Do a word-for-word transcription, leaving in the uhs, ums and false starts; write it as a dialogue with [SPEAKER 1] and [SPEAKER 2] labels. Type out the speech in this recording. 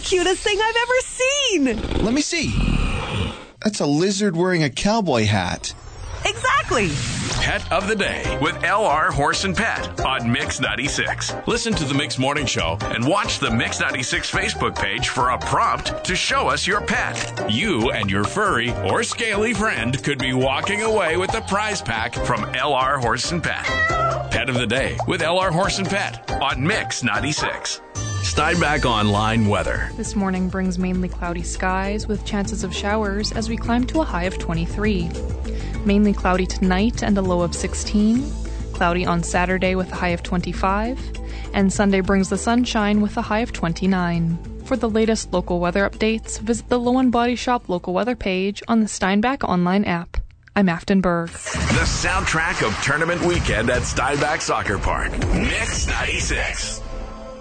[SPEAKER 1] cutest thing I've ever seen.
[SPEAKER 2] Let me see. That's a lizard wearing a cowboy hat.
[SPEAKER 1] Exactly.
[SPEAKER 3] Pet of the Day with L R Horse and Pet on Mix ninety-six. Listen to the Mix Morning Show and watch the Mix ninety-six Facebook page for a prompt to show us your pet. You and your furry or scaly friend could be walking away with a prize pack from L R Horse and Pet. Pet of the Day with L R Horse and Pet on Mix ninety-six. Steinbach Online weather.
[SPEAKER 4] This morning brings mainly cloudy skies with chances of showers as we climb to a high of twenty-three. Mainly cloudy tonight and a low of sixteen. Cloudy on Saturday with a high of twenty-five. And Sunday brings the sunshine with a high of twenty-nine. For the latest local weather updates, visit the Low and Body Shop local weather page on the Steinbach Online app. I'm Afton Berg.
[SPEAKER 3] The soundtrack of tournament weekend at Steinbach Soccer Park. Mix ninety-six.